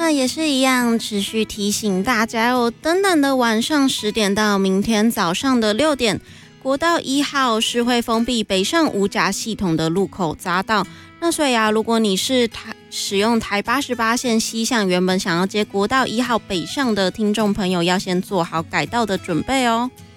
那也是一样，持续提醒大家哦，等等的晚上10点到明天早上的6点，国道1号是会封闭北上五甲系统的路口匝道。那所以啊，如果你是使用台88线西向，原本想要接国道1号北上的听众朋友，要先做好改道的准备哦。